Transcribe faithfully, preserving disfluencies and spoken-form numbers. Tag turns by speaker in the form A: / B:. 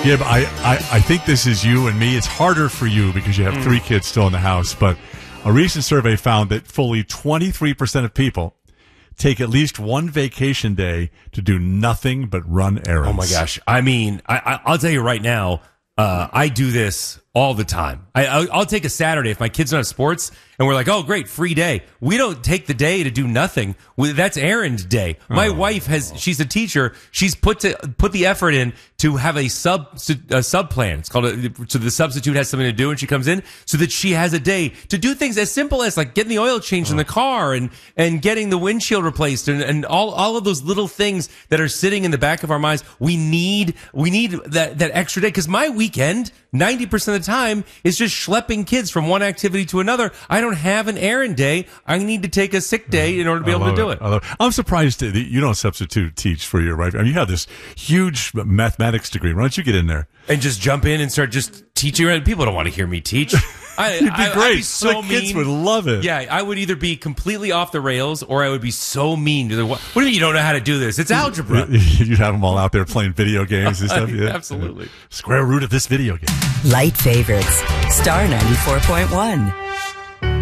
A: Yeah, but I, I, I think this is you and me. It's harder for you because you have mm. three kids still in the house. But a recent survey found that fully twenty-three percent of people take at least one vacation day to do nothing but run errands.
B: Oh, my gosh. I mean, I, I, I'll tell you right now, uh, I do this all the time. I, I'll, I'll take a Saturday if my kids don't have sports and we're like, oh, great, free day. We don't take the day to do nothing. We, that's errand day. My oh. wife has, she's a teacher. She's put to put the effort in to have a sub a sub plan. It's called a, so the substitute has something to do and she comes in so that she has a day to do things as simple as like getting the oil changed oh. in the car and, and getting the windshield replaced and, and all, all of those little things that are sitting in the back of our minds. We need, we need that, that extra day because my weekend, ninety percent of the time is just schlepping kids from one activity to another. I don't have an errand day. I need to take a sick day in order to be able to do it.
A: it. I'm surprised that you don't substitute teach for your wife. I mean, you have this huge mathematics degree. Why don't you get in there?
B: And just jump in and start just teaching around. People don't want to hear me teach. I,
A: You'd be
B: I,
A: great.
B: I'd be so
A: the
B: mean.
A: Kids would love it.
B: Yeah, I would either be completely off the rails or I would be so mean to the. What do you mean you don't know how to do this? It's algebra.
A: You'd have them all out there playing video games and stuff. Yeah.
B: Absolutely.
A: Square root of this video game.
C: Light favorites. Star ninety-four point one.